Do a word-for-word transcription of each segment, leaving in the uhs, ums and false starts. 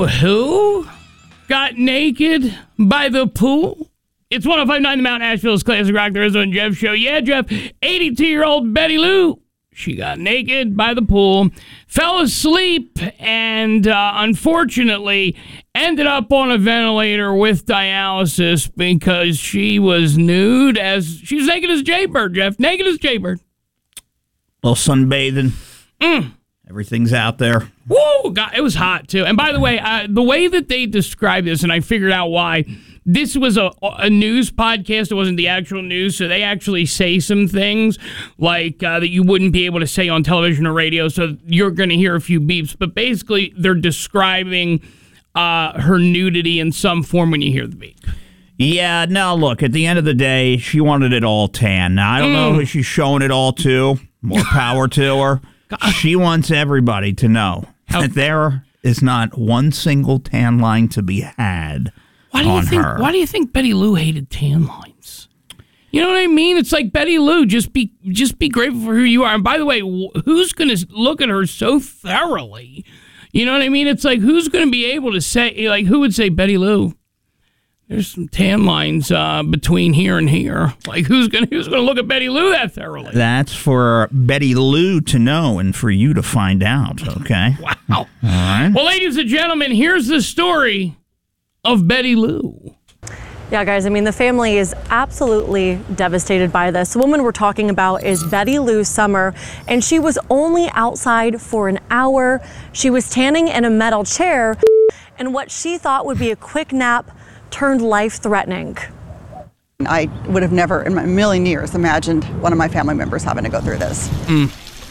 who got naked by the pool? It's one oh five point nine The Mount, Asheville's Classic Rock. There is on Jeff Show. Yeah, Jeff, eighty-two-year-old Betty Lou. She got naked by the pool, fell asleep, and uh, unfortunately ended up on a ventilator with dialysis because she was nude as... She was naked as Jaybird, Jeff. Naked as Jaybird. A little sunbathing. Mm. Everything's out there. Woo! God, it was hot, too. And by the way, uh, the way that they described this, and I figured out why... This was a, a news podcast. It wasn't the actual news, so they actually say some things like uh, that you wouldn't be able to say on television or radio, so you're going to hear a few beeps. But basically, they're describing uh, her nudity in some form when you hear the beep. Yeah, no, look, at the end of the day, she wanted it all tan. Now, I don't mm. know who she's showing it all to. More power to her. She wants everybody to know that there is not one single tan line to be had. Why do you think? Her. Why do you think Betty Lou hated tan lines? You know what I mean? It's like, Betty Lou, just be just be grateful for who you are. And by the way, who's going to look at her so thoroughly? You know what I mean? It's like, who's going to be able to say, like, who would say, Betty Lou, there's some tan lines uh, between here and here. Like, who's going who's going to look at Betty Lou that thoroughly? That's for Betty Lou to know and for you to find out. Okay. Wow. All right. Well, ladies and gentlemen, here's the story of Betty Lou. Yeah, guys, I mean, the family is absolutely devastated by this. The woman we're talking about is Betty Lou Summer, and she was only outside for an hour. She was tanning in a metal chair, and what she thought would be a quick nap turned life-threatening. I would have never in a million years imagined one of my family members having to go through this. Mm.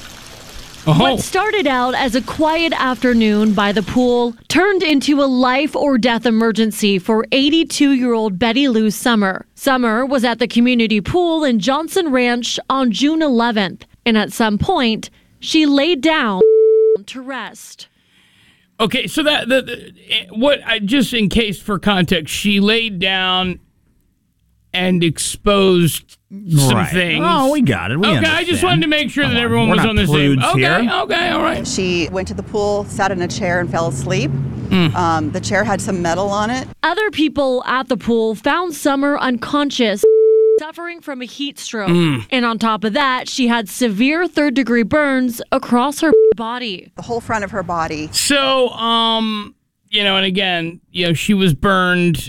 Oh. What started out as a quiet afternoon by the pool turned into a life or death emergency for eighty-two-year-old Betty Lou Summer. Summer was at the community pool in Johnson Ranch on June eleventh, and at some point, she laid down to rest. Okay, so that the, the what I just in case for context, she laid down and exposed some right. things. Oh, we got it. We okay, understand. I just wanted to make sure Come that on. everyone We're was not on the same. prudes Okay, here. okay, all right. She went to the pool, sat in a chair, and fell asleep. Mm. Um, the chair had some metal on it. Other people at the pool found Summer unconscious, suffering from a heat stroke. Mm. And on top of that, she had severe third-degree burns across her body. The whole front of her body. So, um, you know, and again, you know, she was burned.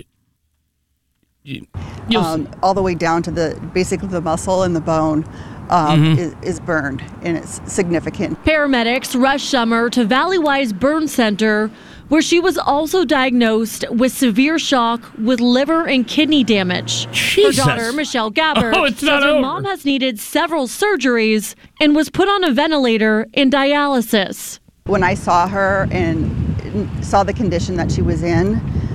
Um, all the way down to the basically the muscle and the bone um, mm-hmm. is, is burned, and it's significant. Paramedics rushed Summer to Valley-Wise Burn Center, where she was also diagnosed with severe shock with liver and kidney damage. Jesus. Her daughter, Michelle Gabbard, oh, it's says not her over. mom has needed several surgeries and was put on a ventilator in dialysis. When I saw her and saw the condition that she was in,